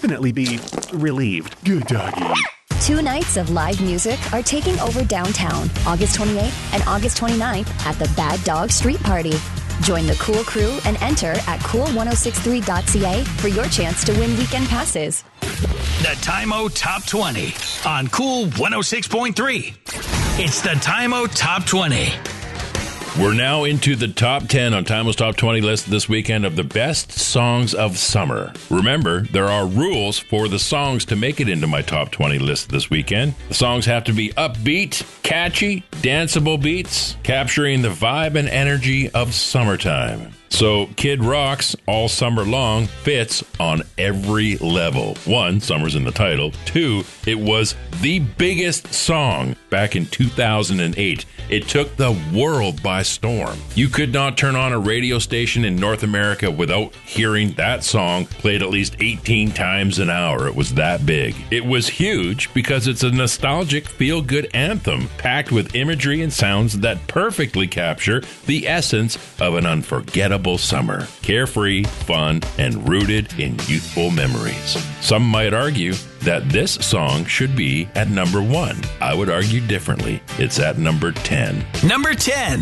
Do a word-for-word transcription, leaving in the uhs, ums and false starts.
definitely be relieved. Good doggy. Two nights of live music are taking over downtown, August twenty-eighth and August twenty-ninth at the Bad Dog Street Party. Join the Cool Crew and enter at cool ten sixty-three dot c a for your chance to win weekend passes. The Time-O Top twenty on Cool one oh six point three. It's the Time-O Top twenty. We're now into the top ten on Time-O's Top twenty list this weekend of the best songs of summer. Remember, there are rules for the songs to make it into my top twenty list this weekend. The songs have to be upbeat, catchy, danceable beats, capturing the vibe and energy of summertime. So Kid Rock's All Summer Long fits on every level. One, summer's in the title. Two, it was the biggest song back in two thousand eight. It took the world by storm. You could not turn on a radio station in North America without hearing that song played at least eighteen times an hour. It was that big. It was huge because it's a nostalgic feel-good anthem packed with imagery and sounds that perfectly capture the essence of an unforgettable summer. Carefree, fun, and rooted in youthful memories. Some might argue that this song should be at number one. I would argue differently. It's at number ten. Number ten.